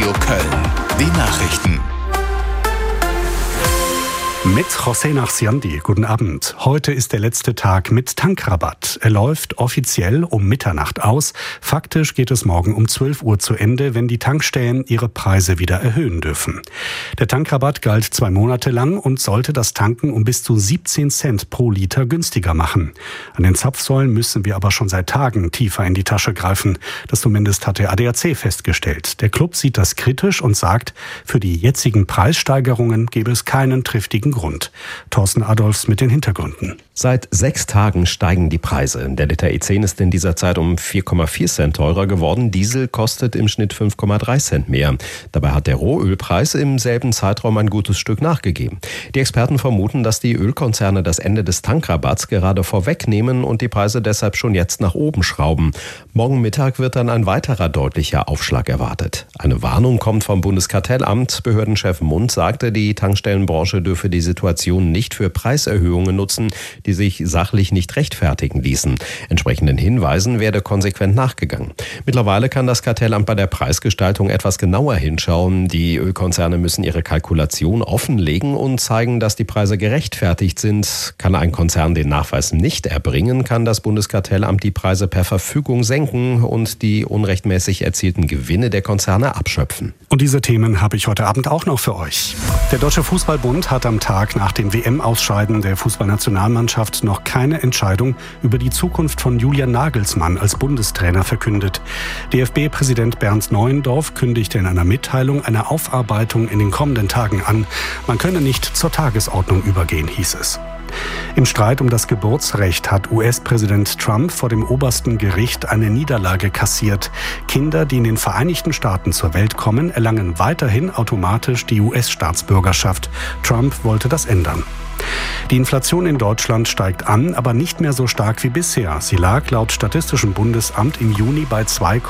Radio Köln. Die Nachrichten. Mit José Nachsiandi. Guten Abend. Heute ist der letzte Tag mit Tankrabatt. Er läuft offiziell um Mitternacht aus. Faktisch geht es morgen um 12 Uhr zu Ende, wenn die Tankstellen ihre Preise wieder erhöhen dürfen. Der Tankrabatt galt 2 Monate lang und sollte das Tanken um bis zu 17 Cent pro Liter günstiger machen. An den Zapfsäulen müssen wir aber schon seit Tagen tiefer in die Tasche greifen. Das zumindest hat der ADAC festgestellt. Der Club sieht das kritisch und sagt, für die jetzigen Preissteigerungen gebe es keinen triftigen Grund. Thorsten Adolfs mit den Hintergründen. Seit 6 Tagen steigen die Preise. Der Liter E10 ist in dieser Zeit um 4,4 Cent teurer geworden. Diesel kostet im Schnitt 5,3 Cent mehr. Dabei hat der Rohölpreis im selben Zeitraum ein gutes Stück nachgegeben. Die Experten vermuten, dass die Ölkonzerne das Ende des Tankrabatts gerade vorwegnehmen und die Preise deshalb schon jetzt nach oben schrauben. Morgen Mittag wird dann ein weiterer deutlicher Aufschlag erwartet. Eine Warnung kommt vom Bundeskartellamt. Behördenchef Mund sagte, die Tankstellenbranche dürfe die Situation nicht für Preiserhöhungen nutzen, die sich sachlich nicht rechtfertigen ließen. Entsprechenden Hinweisen werde konsequent nachgegangen. Mittlerweile kann das Kartellamt bei der Preisgestaltung etwas genauer hinschauen. Die Ölkonzerne müssen ihre Kalkulation offenlegen und zeigen, dass die Preise gerechtfertigt sind. Kann ein Konzern den Nachweis nicht erbringen, kann das Bundeskartellamt die Preise per Verfügung senken und die unrechtmäßig erzielten Gewinne der Konzerne abschöpfen. Und diese Themen habe ich heute Abend auch noch für euch. Der Deutsche Fußballbund hat am Tag nach dem WM-Ausscheiden der Fußballnationalmannschaft noch keine Entscheidung über die Zukunft von Julian Nagelsmann als Bundestrainer verkündet. DFB-Präsident Bernd Neuendorf kündigte in einer Mitteilung eine Aufarbeitung in den kommenden Tagen an. Man könne nicht zur Tagesordnung übergehen, hieß es. Im Streit um das Geburtsrecht hat US-Präsident Trump vor dem obersten Gericht eine Niederlage kassiert. Kinder, die in den Vereinigten Staaten zur Welt kommen, erlangen weiterhin automatisch die US-Staatsbürgerschaft. Trump wollte das ändern. Die Inflation in Deutschland steigt an, aber nicht mehr so stark wie bisher. Sie lag laut Statistischem Bundesamt im Juni bei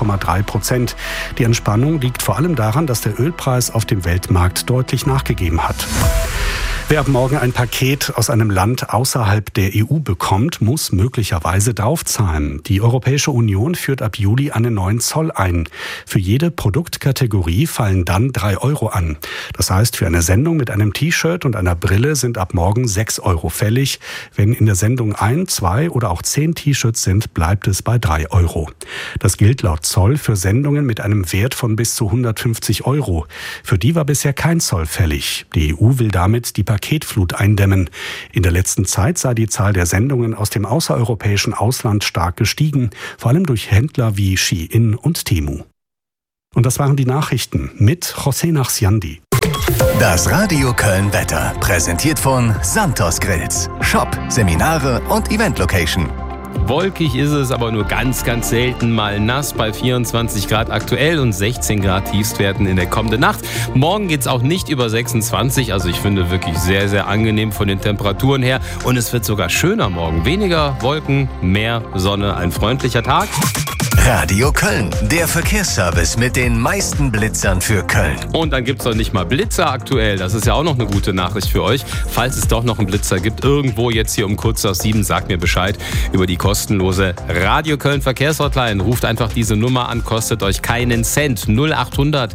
2,3%. Die Entspannung liegt vor allem daran, dass der Ölpreis auf dem Weltmarkt deutlich nachgegeben hat. Wer ab morgen ein Paket aus einem Land außerhalb der EU bekommt, muss möglicherweise draufzahlen. Die Europäische Union führt ab Juli einen neuen Zoll ein. Für jede Produktkategorie fallen dann 3 Euro an. Das heißt, für eine Sendung mit einem T-Shirt und einer Brille sind ab morgen 6 Euro fällig. Wenn in der Sendung 1, 2 oder auch 10 T-Shirts sind, bleibt es bei 3 Euro. Das gilt laut Zoll für Sendungen mit einem Wert von bis zu 150 Euro. Für die war bisher kein Zoll fällig. Die EU will damit die Paketflut eindämmen. In der letzten Zeit sei die Zahl der Sendungen aus dem außereuropäischen Ausland stark gestiegen, vor allem durch Händler wie Shein und Temu. Und das waren die Nachrichten mit José Nachsiandi. Das Radio Köln Wetter, präsentiert von Santos Grills. Shop, Seminare und Event-Location. Wolkig ist es, aber nur ganz, ganz selten mal nass bei 24 Grad aktuell und 16 Grad Tiefstwerten in der kommenden Nacht. Morgen geht es auch nicht über 26, also ich finde wirklich sehr, sehr angenehm von den Temperaturen her. Und es wird sogar schöner morgen. Weniger Wolken, mehr Sonne, ein freundlicher Tag. Radio Köln, der Verkehrsservice mit den meisten Blitzern für Köln. Und dann gibt es doch nicht mal Blitzer aktuell. Das ist ja auch noch eine gute Nachricht für euch. Falls es doch noch einen Blitzer gibt, irgendwo jetzt hier um kurz nach 7, sagt mir Bescheid über die kostenlose Radio Köln Verkehrshotline. Ruft einfach diese Nummer an, kostet euch keinen Cent. 0800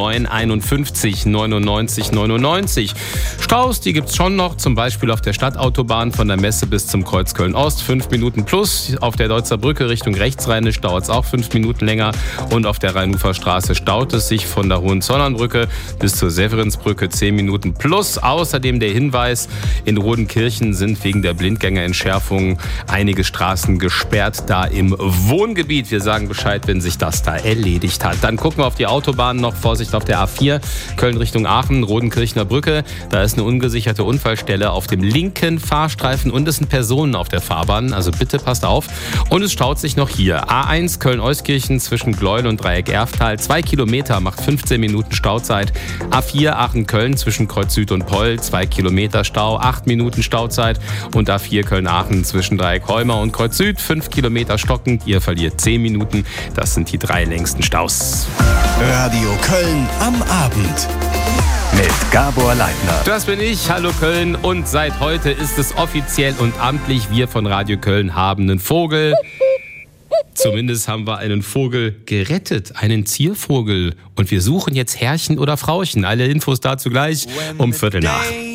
951 99 99. Staus, die gibt's schon noch, zum Beispiel auf der Stadtautobahn von der Messe bis zum Kreuz Köln-Ost. 5 Minuten plus. Auf der Deutzer Brücke Richtung Rechtsrheinisch dauert es auch 5 Minuten länger. Und auf der Rhein-Ufer-Straße staut es sich von der Hohenzollernbrücke bis zur Severinsbrücke 10 Minuten plus. Außerdem der Hinweis, in Rodenkirchen sind wegen der Blindgängerentschärfung einige Straßen gesperrt, da im Wohngebiet. Wir sagen Bescheid, wenn sich das da erledigt hat. Dann gucken wir auf die Autobahn noch. Vorsicht auf der A4, Köln Richtung Aachen, Rodenkirchner Brücke. Da ist eine ungesicherte Unfallstelle auf dem linken Fahrstreifen und es sind Personen auf der Fahrbahn. Also bitte passt auf. Und es staut sich noch hier. A1 Köln-Euskirchen zwischen Gleuel und Dreieck-Erftal. 2 Kilometer, macht 15 Minuten Stauzeit. A4 Aachen-Köln zwischen Kreuz Süd und Poll. 2 Kilometer Stau, 8 Minuten Stauzeit. Und A4 Köln-Aachen zwischen Dreieck-Heumer und Kreuz Süd. 5 Kilometer stockend. Ihr verliert 10 Minuten. Das sind die 3 längsten Staus. Radio Köln am Abend. Mit Gabor Leitner. Das bin ich, hallo Köln. Und seit heute ist es offiziell und amtlich, wir von Radio Köln haben einen Vogel. Zumindest haben wir einen Vogel gerettet, einen Ziervogel. Und wir suchen jetzt Herrchen oder Frauchen. Alle Infos dazu gleich um 7:15.